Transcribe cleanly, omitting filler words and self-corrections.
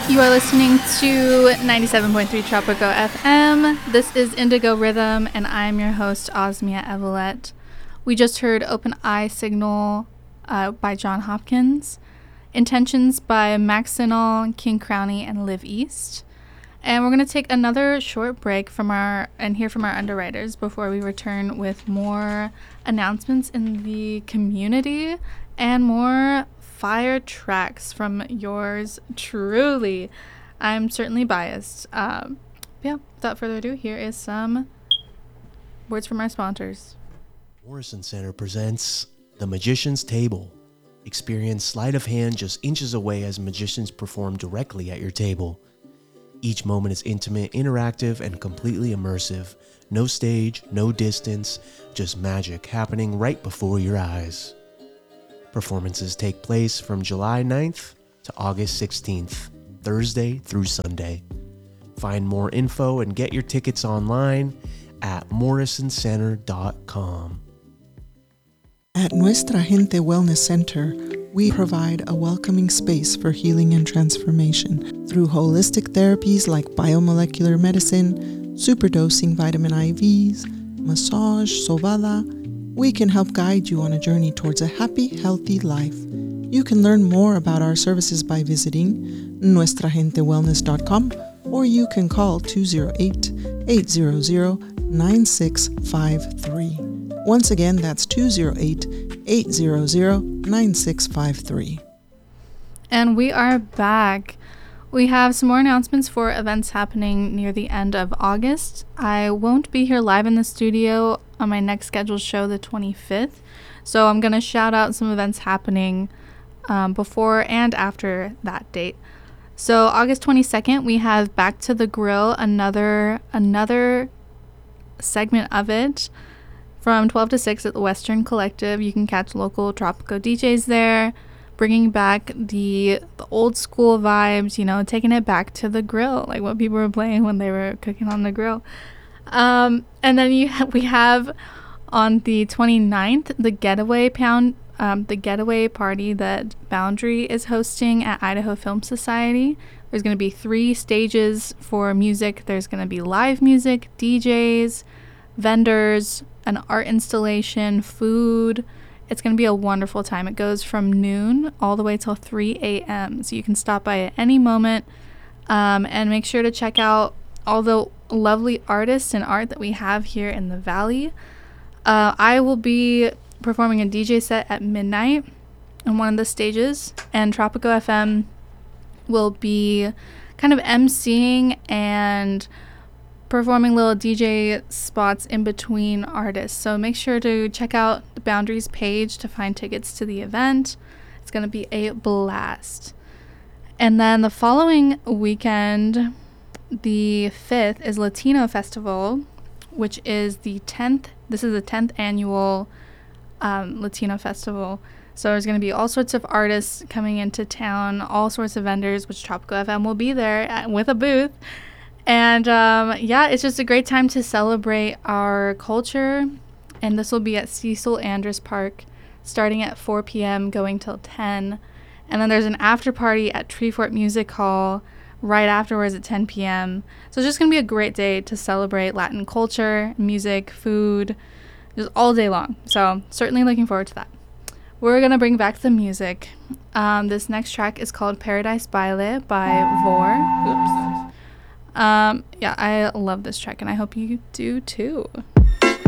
You are listening to 97.3 Tropico FM. This is Indigo Rhythm, and I'm your host, Osmia Evelette. We just heard Open Eye Signal by John Hopkins, Intentions by Max Sinal, King Crowny, and Live East. And we're going to take another short break and hear from our underwriters before we return with more announcements in the community and more fire tracks from yours truly. I'm certainly biased. Without further ado, here is some words from our sponsors. Morrison Center presents The Magician's Table. Experience sleight of hand just inches away as magicians perform directly at your table. Each moment is intimate, interactive, and completely immersive. No stage, no distance, just magic happening right before your eyes. Performances take place from July 9th to August 16th, Thursday through Sunday. Find more info and get your tickets online at morrisoncenter.com. At Nuestra Gente Wellness Center, we provide a welcoming space for healing and transformation through holistic therapies like biomolecular medicine, superdosing vitamin IVs, massage, sobada. We can help guide you on a journey towards a happy, healthy life. You can learn more about our services by visiting nuestragentewellness.com, or you can call 208-800-9653. Once again, that's 208-800-9653. And we are back. We have some more announcements for events happening near the end of August. I won't be here live in the studio on my next scheduled show, the 25th. So I'm going to shout out some events happening before and after that date. So August 22nd, we have Back to the Grill, another segment of it from 12 to 6 at the Western Collective. You can catch local Tropico DJs there, bringing back the old school vibes, taking it back to the grill, like what people were playing when they were cooking on the grill. And then we have on the 29th, the getaway party that Boundary is hosting at Idaho Film Society. There's going to be 3 stages for music. There's going to be live music, DJs, vendors, an art installation, food. It's going to be a wonderful time. It goes from noon all the way till 3 a.m. So you can stop by at any moment and make sure to check out all the lovely artists and art that we have here in the Valley. I will be performing a DJ set at midnight on one of the stages, and Tropico FM will be kind of emceeing and performing little DJ spots in between artists. So make sure to check out the Boundaries page to find tickets to the event. It's going to be a blast. And then the following weekend, the 5th, is Latino Festival, which is the 10th. This is the 10th annual Latino Festival. So there's going to be all sorts of artists coming into town, all sorts of vendors, which Tropico FM will be there with a booth. And it's just a great time to celebrate our culture. And this will be at Cecil Andrus Park, starting at 4 p.m., going till 10. And then there's an after party at Treefort Music Hall right afterwards at 10 p.m. So it's just going to be a great day to celebrate Latin culture, music, food, just all day long. So certainly looking forward to that. We're going to bring back the music. This next track is called Paradise Baile by Vor. Oops. I love this track, and I hope you do too.